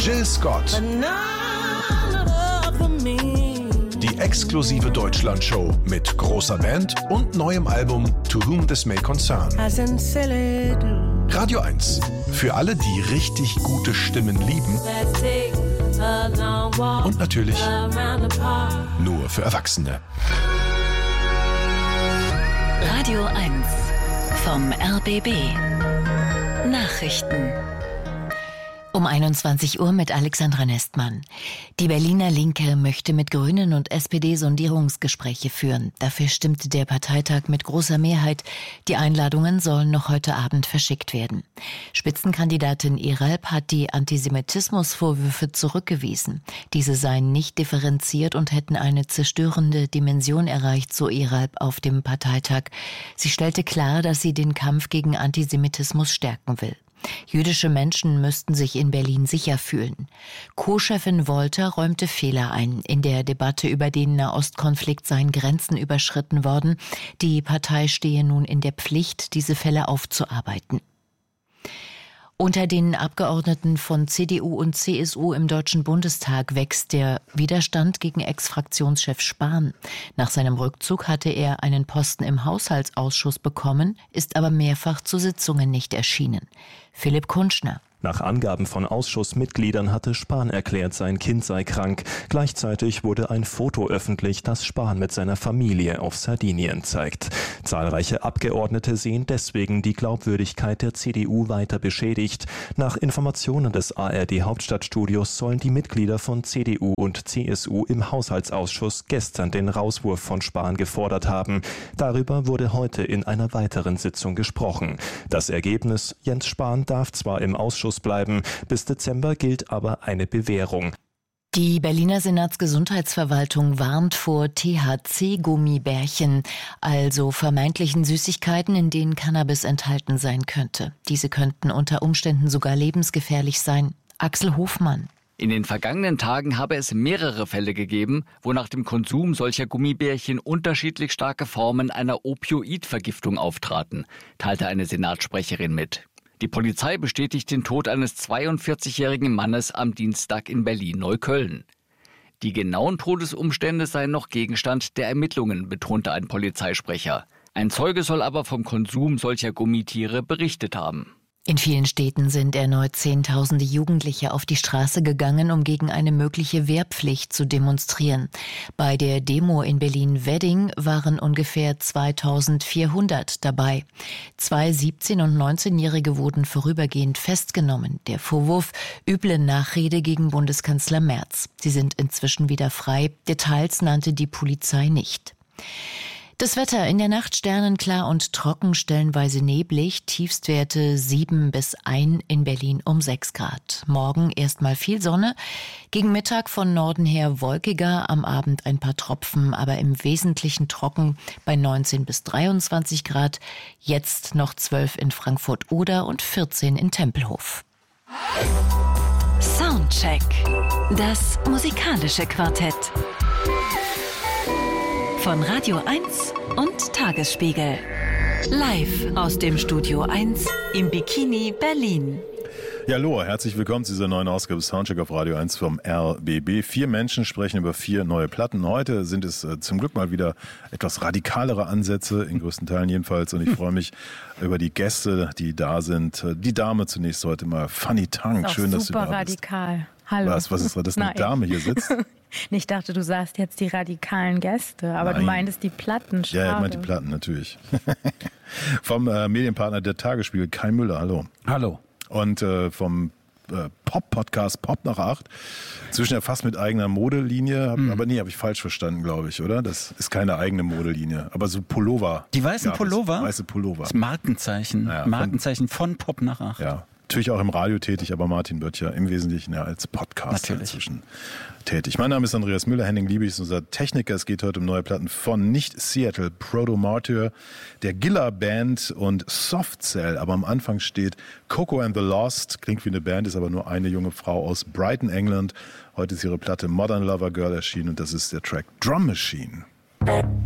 Jill Scott. Die exklusive Deutschland-Show mit großer Band und neuem Album To Whom This May Concern. Radio 1. Für alle, die richtig gute Stimmen lieben. Und natürlich nur für Erwachsene. Radio 1 vom RBB. Nachrichten. Um 21 Uhr mit Alexandra Nestmann. Die Berliner Linke möchte mit Grünen und SPD Sondierungsgespräche führen. Dafür stimmte der Parteitag mit großer Mehrheit. Die Einladungen sollen noch heute Abend verschickt werden. Spitzenkandidatin Eralp hat die Antisemitismusvorwürfe zurückgewiesen. Diese seien nicht differenziert und hätten eine zerstörende Dimension erreicht, so Eralp auf dem Parteitag. Sie stellte klar, dass sie den Kampf gegen Antisemitismus stärken will. Jüdische Menschen müssten sich in Berlin sicher fühlen. Co-Chefin Wolter räumte Fehler ein. In der Debatte über den Nahostkonflikt seien Grenzen überschritten worden. Die Partei stehe nun in der Pflicht, diese Fälle aufzuarbeiten. Unter den Abgeordneten von CDU und CSU im Deutschen Bundestag wächst der Widerstand gegen Ex-Fraktionschef Spahn. Nach seinem Rückzug hatte er einen Posten im Haushaltsausschuss bekommen, ist aber mehrfach zu Sitzungen nicht erschienen. Philipp Kunschner. Nach Angaben von Ausschussmitgliedern hatte Spahn erklärt, sein Kind sei krank. Gleichzeitig wurde ein Foto öffentlich, das Spahn mit seiner Familie auf Sardinien zeigt. Zahlreiche Abgeordnete sehen deswegen die Glaubwürdigkeit der CDU weiter beschädigt. Nach Informationen des ARD-Hauptstadtstudios sollen die Mitglieder von CDU und CSU im Haushaltsausschuss gestern den Rauswurf von Spahn gefordert haben. Darüber wurde heute in einer weiteren Sitzung gesprochen. Das Ergebnis: Jens Spahn darf zwar im Ausschuss bleiben. Bis Dezember gilt aber eine Bewährung. Die Berliner Senatsgesundheitsverwaltung warnt vor THC-Gummibärchen, also vermeintlichen Süßigkeiten, in denen Cannabis enthalten sein könnte. Diese könnten unter Umständen sogar lebensgefährlich sein. Axel Hofmann. In den vergangenen Tagen habe es mehrere Fälle gegeben, wo nach dem Konsum solcher Gummibärchen unterschiedlich starke Formen einer Opioidvergiftung auftraten, teilte eine Senatssprecherin mit. Die Polizei bestätigt den Tod eines 42-jährigen Mannes am Dienstag in Berlin-Neukölln. Die genauen Todesumstände seien noch Gegenstand der Ermittlungen, betonte ein Polizeisprecher. Ein Zeuge soll aber vom Konsum solcher Gummitiere berichtet haben. In vielen Städten sind erneut Zehntausende Jugendliche auf die Straße gegangen, um gegen eine mögliche Wehrpflicht zu demonstrieren. Bei der Demo in Berlin-Wedding waren ungefähr 2400 dabei. 2 17- und 19-Jährige wurden vorübergehend festgenommen. Der Vorwurf: üble Nachrede gegen Bundeskanzler Merz. Sie sind inzwischen wieder frei. Details nannte die Polizei nicht. Das Wetter: in der Nacht sternenklar und trocken, stellenweise neblig, Tiefstwerte 7 bis 1, in Berlin um 6 Grad. Morgen erstmal viel Sonne, gegen Mittag von Norden her wolkiger, am Abend ein paar Tropfen, aber im Wesentlichen trocken bei 19 bis 23 Grad. Jetzt noch 12 in Frankfurt-Oder und 14 in Tempelhof. Soundcheck. Das musikalische Quartett. Von Radio 1 und Tagesspiegel. Live aus dem Studio 1 im Bikini Berlin. Ja, hallo, herzlich willkommen zu dieser neuen Ausgabe Soundcheck auf Radio 1 vom RBB. 4 Menschen sprechen über 4 neue Platten. Heute sind es zum Glück mal wieder etwas radikalere Ansätze, in größten Teilen jedenfalls. Und ich freue mich über die Gäste, die da sind. Die Dame zunächst heute mal, Fanny Tank. Schön, dass du da bist. Super radikal. Hallo. Was ist das, dass eine Dame hier sitzt? Ich dachte, du sagst jetzt die radikalen Gäste, aber Nein. Du meintest die Platten. Schade. Ja, ich meinte die Platten, natürlich. Vom Medienpartner der Tagesspiegel, Kai Müller, hallo. Hallo. Und vom Pop-Podcast Pop nach 8. Inzwischen ja fast mit eigener Modelinie. Aber nee, habe ich falsch verstanden, glaube ich, oder? Das ist keine eigene Modelinie. Aber so Pullover. Die weißen Pullover? Weiße Pullover. Das Markenzeichen. Ja, Markenzeichen von Pop nach 8. Ja. Natürlich auch im Radio tätig, aber Martin wird ja im Wesentlichen ja als Podcaster Natürlich inzwischen tätig. Mein Name ist Andreas Müller, Henning Liebig ist unser Techniker. Es geht heute um neue Platten von nicht Seattle, Proto Martyr, der Gilla Band und Soft Cell. Aber am Anfang steht Coco and the Lost, klingt wie eine Band, ist aber nur eine junge Frau aus Brighton, England. Heute ist ihre Platte Modern Lover Girl erschienen und das ist der Track Drum Machine.